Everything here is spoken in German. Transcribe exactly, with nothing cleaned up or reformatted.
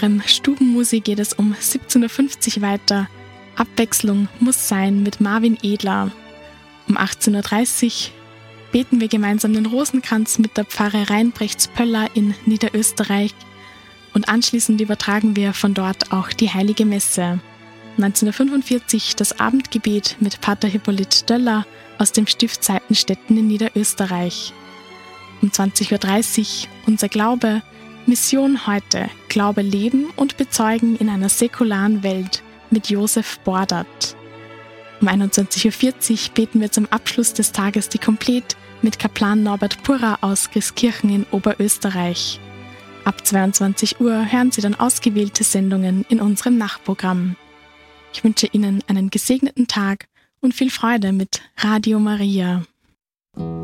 leckeren Stubenmusik geht es um siebzehn Uhr fünfzig weiter. Abwechslung muss sein mit Marvin Edler. Um achtzehn Uhr dreißig beten wir gemeinsam den Rosenkranz mit der Pfarre Reinbrechts-Pöller in Niederösterreich und anschließend übertragen wir von dort auch die Heilige Messe. neunzehn Uhr fünfundvierzig das Abendgebet mit Pater Hippolyt Döller aus dem Stift Seitenstetten in Niederösterreich. Um zwanzig Uhr dreißig unser Glaube, Mission heute, Glaube leben und bezeugen in einer säkularen Welt mit Josef Bordert. Um einundzwanzig Uhr vierzig beten wir zum Abschluss des Tages die Komplett mit Kaplan Norbert Purrer aus Grieskirchen in Oberösterreich. Ab zweiundzwanzig Uhr hören Sie dann ausgewählte Sendungen in unserem Nachtprogramm. Ich wünsche Ihnen einen gesegneten Tag und viel Freude mit Radio Maria.